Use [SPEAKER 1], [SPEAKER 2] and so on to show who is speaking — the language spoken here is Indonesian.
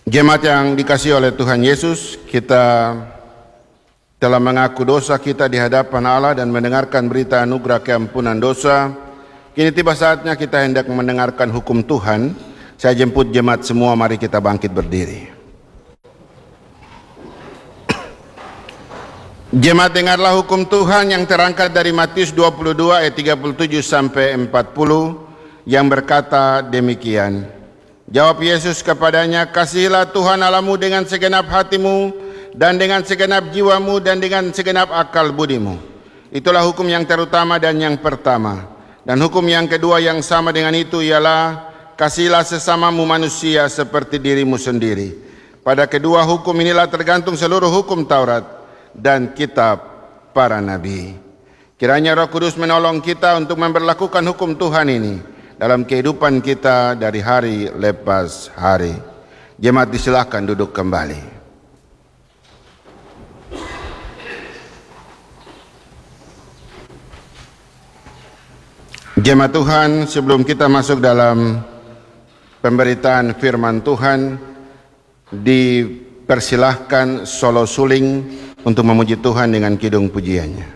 [SPEAKER 1] Jemaat yang dikasihi oleh Tuhan Yesus, kita telah mengaku dosa kita di hadapan Allah dan mendengarkan berita anugerah keampunan dosa. Kini tiba saatnya kita hendak mendengarkan hukum Tuhan. Saya jemput jemaat semua, mari kita bangkit berdiri. Jemaat, dengarlah hukum Tuhan yang terangkat dari Matius 22 ayat 37 sampai 40 yang berkata demikian. Jawab Yesus kepadanya, kasihilah Tuhan Allahmu dengan segenap hatimu dan dengan segenap jiwamu dan dengan segenap akal budimu. Itulah hukum yang terutama dan yang pertama. Dan hukum yang kedua yang sama dengan itu ialah kasihilah sesamamu manusia seperti dirimu sendiri. Pada kedua hukum inilah tergantung seluruh hukum Taurat dan kitab para nabi. Kiranya Roh Kudus menolong kita untuk memberlakukan hukum Tuhan ini dalam kehidupan kita dari hari lepas hari. Jemaat disilahkan duduk kembali. Jemaat Tuhan, sebelum kita masuk dalam pemberitaan firman Tuhan, dipersilahkan solo suling untuk memuji Tuhan dengan kidung pujiannya.